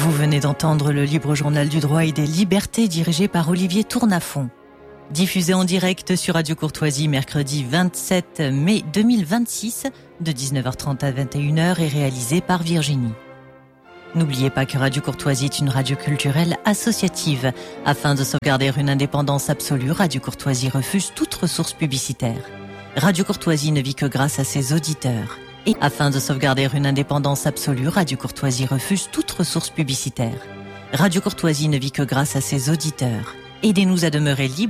Vous venez d'entendre le Libre Journal du droit et des libertés dirigé par Olivier Tournafont. Diffusé en direct sur Radio Courtoisie mercredi 27 mai 2026 de 19h30 à 21h et réalisé par Virginie. N'oubliez pas que Radio Courtoisie est une radio culturelle associative. Afin de sauvegarder une indépendance absolue, Radio Courtoisie refuse toute ressource publicitaire. Radio Courtoisie ne vit que grâce à ses auditeurs. Et afin de sauvegarder une indépendance absolue, Radio Courtoisie refuse toute ressource publicitaire. Radio Courtoisie ne vit que grâce à ses auditeurs. Aidez-nous à demeurer libres.